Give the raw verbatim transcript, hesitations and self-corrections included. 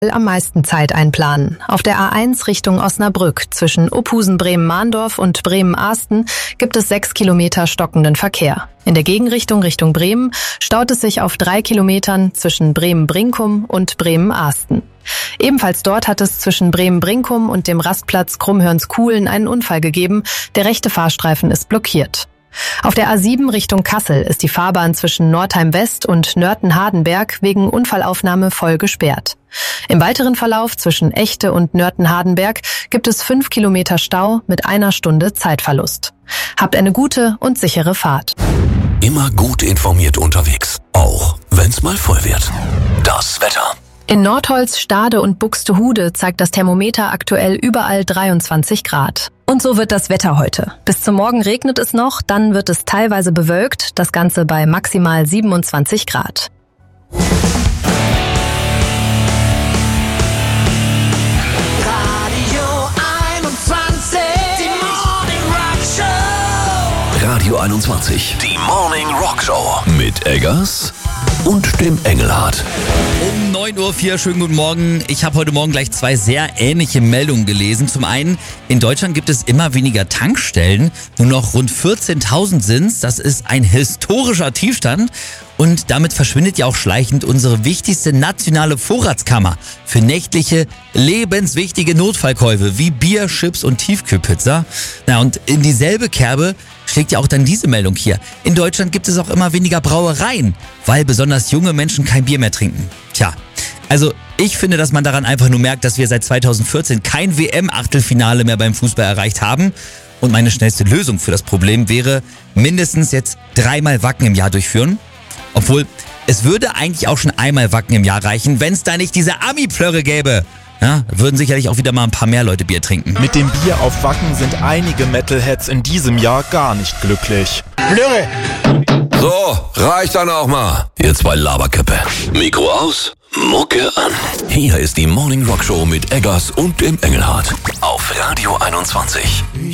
am meisten Zeit einplanen. Auf der A eins Richtung Osnabrück zwischen Opusen-Bremen-Mahndorf und Bremen-Ahsten gibt es sechs Kilometer stockenden Verkehr. In der Gegenrichtung Richtung Bremen staut es sich auf drei Kilometern zwischen Bremen-Brinkum und Bremen-Ahsten. Ebenfalls dort hat es zwischen Bremen-Brinkum und dem Rastplatz Krummhörnskuhlen einen Unfall gegeben. Der rechte Fahrstreifen ist blockiert. Auf der A sieben Richtung Kassel ist die Fahrbahn zwischen Nordheim West und Nörten-Hardenberg wegen Unfallaufnahme voll gesperrt. Im weiteren Verlauf zwischen Echte und Nörten-Hardenberg gibt es fünf Kilometer Stau mit einer Stunde Zeitverlust. Habt eine gute und sichere Fahrt. Immer gut informiert unterwegs, auch wenn's mal voll wird. Das Wetter. In Nordholz, Stade und Buxtehude zeigt das Thermometer aktuell überall dreiundzwanzig Grad. Und so wird das Wetter heute. Bis zum Morgen regnet es noch, dann wird es teilweise bewölkt, das Ganze bei maximal siebenundzwanzig Grad. Radio einundzwanzig, die Morning Rock Show mit Eggers und dem Engelhardt. Um neun Uhr vier, schönen guten Morgen. Ich habe heute Morgen gleich zwei sehr ähnliche Meldungen gelesen. Zum einen, in Deutschland gibt es immer weniger Tankstellen. Nur noch rund vierzehntausend sind's. Das ist ein historischer Tiefstand. Und damit verschwindet ja auch schleichend unsere wichtigste nationale Vorratskammer für nächtliche, lebenswichtige Notfallkäufe wie Bier, Chips und Tiefkühlpizza. Na, und in dieselbe Kerbe schlägt ja auch dann diese Meldung hier. In Deutschland gibt es auch immer weniger Brauereien, weil besonders junge Menschen kein Bier mehr trinken. Tja, also ich finde, dass man daran einfach nur merkt, dass wir seit zweitausendvierzehn kein W M-Achtelfinale mehr beim Fußball erreicht haben. Und meine schnellste Lösung für das Problem wäre, mindestens jetzt dreimal Wacken im Jahr durchführen. Obwohl, es würde eigentlich auch schon einmal Wacken im Jahr reichen, wenn es da nicht diese Ami-Plörre gäbe. Ja, würden sicherlich auch wieder mal ein paar mehr Leute Bier trinken. Mit dem Bier auf Wacken sind einige Metalheads in diesem Jahr gar nicht glücklich. Plörre! So, reicht dann auch mal. Ihr zwei Laberköppe. Mikro aus, Mucke an. Hier ist die Morning Rock Show mit Eggers und dem Engelhardt. Auf Radio einundzwanzig.